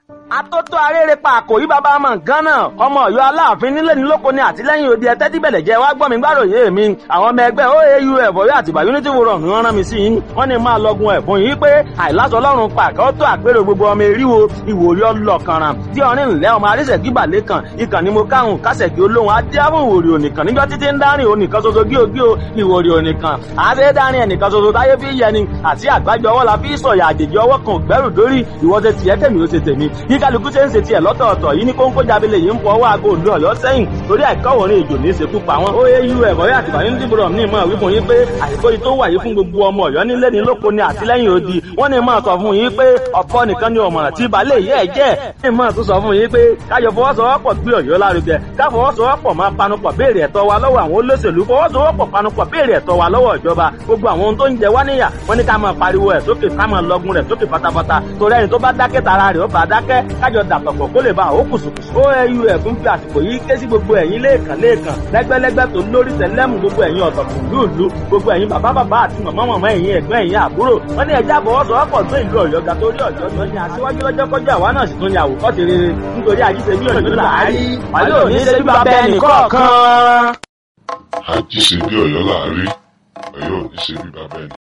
Atótó arére pa àkòrí bàbá ọmọ nǹkan náà ọmọ Ọ̀yọ́ Aláàfin nílé ní lóko ní àtìlẹ́yìn odi ẹtẹ tí bẹlẹ jẹ wá gbọ́ mi gbàròyé mi àwọn ọmọ ẹgbẹ́ OAUF Ọ̀yọ́ Àtìbà Unity Forum ni wọ́n rán mi sí yín wọ́n ní máa lọgun ẹ̀bùn yìí pé àìláṣọ Ọlọ́run pàkẹ tó àpérò gbogbo ọmọ eríwo ìwòrí ọlọkànràn tí ọrin ńlẹ ọmọ arísẹkí balẹ kan ìkànnì mo káhùn kásẹkí olóhùn adéhùn ìwòrí ònìkan níjọ títí ń dárin ònìkan ṣoṣo gíogío ìwòrí ònìkan àṣẹ dárin ẹnìkan ṣoṣo táyé fi yẹni àti àgbájọ ọwọ́ la fi sọ̀yà àjèjì ọwọ́ kan gbẹ́rù dórí ìwọ́sẹ̀ tiẹ̀ kẹ́mi ó ṣe tèmi bí kálukú ṣe ń ṣe tiẹ̀ lọ́tọ̀ọ̀tọ̀ yìí ní kóńkó jábílẹ yìí ń fọ ọwọ́ aago òdu Ọ̀yọ́ sẹ́yìn torí àìkọ́wọ̀ ní ìjò ní ìṣekú pa wọn. OAUF Ọ̀yọ́ Àtìbà Unity Forum ní ìmọ̀ wípé yín pé àìkó yìí tó wà yìí fún gbogbo ọmọ Ọ̀yọ́ nílé ní lóko ní àtìlẹ́yìn odi wọ́n ní máa sọ fún yín pé ọ̀pọ̀ nìkan ni ọ̀mọ̀ràn tí balẹ̀ yẹ́ ẹ̀ jẹ́ ní máa tún sọ fún yín pé káyọ̀ fọwọ́sowọ́pọ̀ gbé Ọ̀yọ́ lárugẹ káfọwọ́sowọ́pọ̀ máa panupọ̀ béèrè ẹ̀tọ́ wa lọ́wọ́ àwọn olóṣèlú fọwọ́sowọ́pọ̀ panupọ̀ béèrè ẹ̀tọ́ wa lọ́wọ́ ìjọba gbogbo àwọn ohun tó ń jẹ wá níyà wọ́n ní ká máa pariwo ẹ̀ sókè ká máa lọgun rẹ̀ sókè pátápátá torí ẹni tó bá dákẹ́ tara rẹ̀ ó bá dákẹ́ kájọ dàpọ̀pọ̀ kó lè bá àwọn kùsùkùsù. OAUF ń fi àsìkò yìí ké sí gbogbo ẹ̀yin lẹ́ẹ̀kan lẹ́gbẹ́lẹ́gbẹ́ tó lórí tẹlẹ́mù gbogbo ẹ̀yin ọ̀tọ̀kùn lúùlú gbogbo ẹ̀yin bàbá àti màmá ẹ̀yin ẹ̀gbọ́n ẹ̀yin àbúrò wọ́n ní ẹja àbọ̀wọ́sowọ́pọ̀ tó ìlú Ọ̀yọ́ ga torí Ọ̀yọ́ tó ní aṣíwájú lọ́jọ́ kọjá àwa náà sì tún ní àwòkọ́ṣe rere nítorí àjíṣe bí Ọ̀yọ́ láàárí wàlẹ́ òní ṣe bí bàbá ẹnì kọ̀ọ̀kan. Àjíṣe bí Ọ̀yọ́ láàárí Ọ̀yọ́ òní ṣe bí bàbá ẹnì